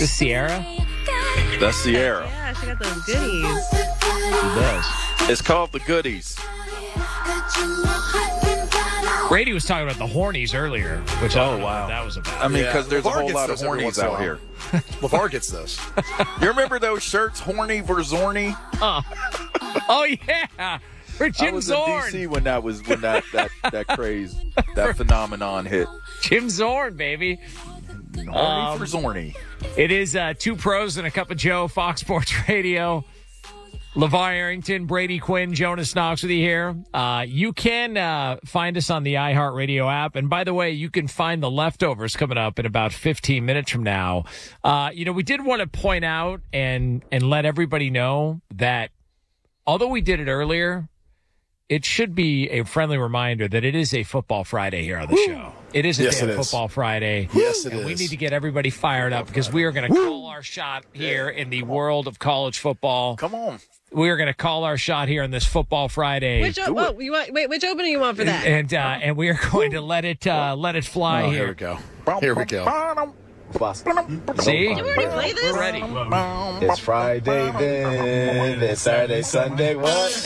The Sierra? That's Sierra. Yeah, she got those goodies. She does. It's called the Goodies. Brady was talking about the hornies earlier, which I don't know what that was about. I mean, because there's a LeVar whole gets lot of those every once hornies in a out while. here. LeVar gets those. You remember those shirts, horny for Zorny? Oh, yeah. For I Jim was Zorn. in D.C. when that craze, that phenomenon hit. Jim Zorn, baby. Horny for Zorny. It is Two Pros and a Cup of Joe, Fox Sports Radio. LeVar Arrington, Brady Quinn, Jonas Knox with you here. You can find us on the iHeartRadio app. And by the way, you can find the leftovers coming up in about 15 minutes from now. We did want to point out and let everybody know that although we did it earlier, it should be a friendly reminder that it is a Football Friday here on the show. It is a Yes, day it of is. Football Friday. Yes, it and we is. need to get everybody fired up because we are going to call our shot here in the world of college football. Come on. We are going to call our shot here on this Football Friday. Which opening you want for that? And we are going to let it fly Here here. we go. Here we go. See? Did we already play this? We're ready. It's Friday then. It's Saturday, Sunday. What?